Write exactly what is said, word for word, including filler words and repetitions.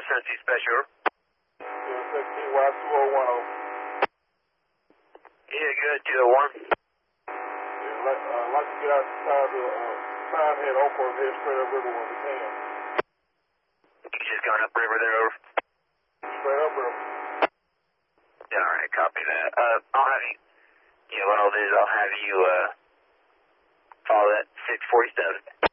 Cincy Special. sixteen Y two oh one oh. Yeah, good, two oh one. Yeah, like, uh, like to get outside the uh, side head Oakwood and head straight up river when we can. You just going upriver there, over? Straight up river. Yeah, alright, copy that. Uh, I'll have you, you know what I'll do is I'll have you, uh, follow that six forty-seven.